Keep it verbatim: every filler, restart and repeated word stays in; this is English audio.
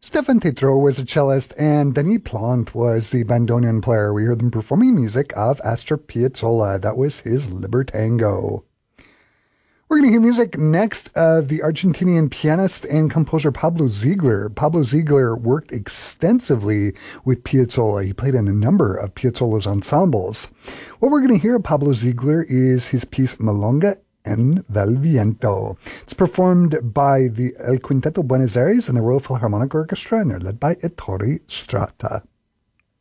Stefan Tetreault was a cellist, and Denis Plante was the bandoneon player. We heard them performing music of Astor Piazzolla. That was his Libertango. We're going to hear music next of the Argentinian pianist and composer Pablo Ziegler. Pablo Ziegler worked extensively with Piazzolla. He played in a number of Piazzolla's ensembles. What we're going to hear of Pablo Ziegler is his piece Milonga en Vel Viento. It's performed by the El Quinteto Buenos Aires and the Royal Philharmonic Orchestra, and they're led by Ettore Strata.